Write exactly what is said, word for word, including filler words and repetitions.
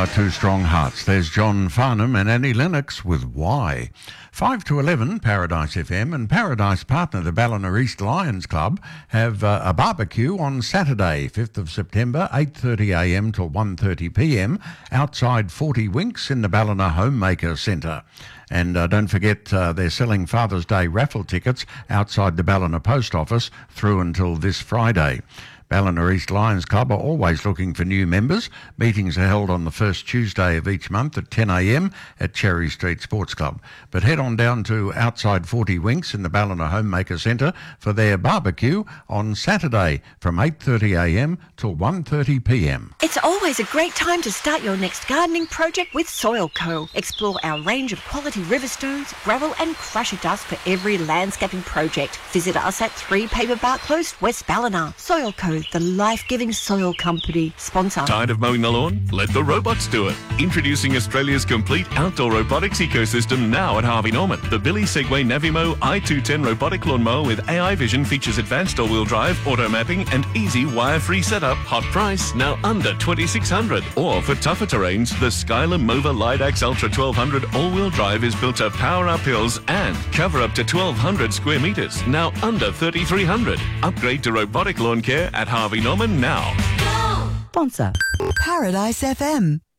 uh, Two Strong Hearts. There's John Farnham and Annie Lennox with Why. five to eleven, Paradise F M and Paradise partner, the Ballina East Lions Club, have uh, a barbecue on Saturday, fifth of September, eight thirty a m till one thirty p m outside forty Winks in the Ballina Homemaker Centre. And uh, don't forget, uh, they're selling Father's Day raffle tickets outside the Ballina Post Office through until this Friday. Ballina East Lions Club are always looking for new members. Meetings are held on the first Tuesday of each month at ten a m at Cherry Street Sports Club. But head on down to outside forty Winks in the Ballina Homemaker Centre for their barbecue on Saturday from eight thirty a m till one thirty p m. It's always a great time to start your next gardening project with Soil Co. Explore our range of quality riverstones, gravel and crusher dust for every landscaping project. Visit us at three Paperbark Close, West Ballina. Soil Co, the life-giving soil company. Sponsor. Tired of mowing the lawn? Let the robots do it. Introducing Australia's complete outdoor robotics ecosystem now at Harvey Norman. The Billy Segway Navimo i two ten robotic lawnmower with A I vision features advanced all-wheel drive, auto mapping and easy wire-free setup. Hot price, now under twenty-six hundred dollars. Or for tougher terrains, the Skylar Mova Lidax Ultra twelve hundred all-wheel drive is built to power up hills and cover up to twelve hundred square metres, now under thirty-three hundred dollars. Upgrade to robotic lawn care at Harvey Norman now. Sponsor Paradise F M.